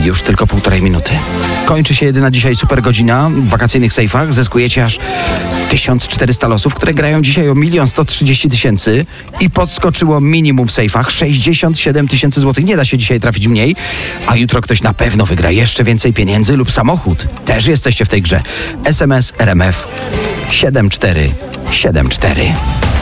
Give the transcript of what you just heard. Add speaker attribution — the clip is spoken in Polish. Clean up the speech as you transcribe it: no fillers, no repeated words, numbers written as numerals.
Speaker 1: Już tylko 1,5 minuty. Kończy się jedyna dzisiaj super godzina. W wakacyjnych sejfach zyskujecie aż 1400 losów, które grają dzisiaj o 1 130 000 i podskoczyło minimum w sejfach 67 000 złotych. Nie da się dzisiaj trafić mniej, a jutro ktoś na pewno wygra jeszcze więcej pieniędzy lub samochód. Też jesteście w tej grze. SMS RMF 7474.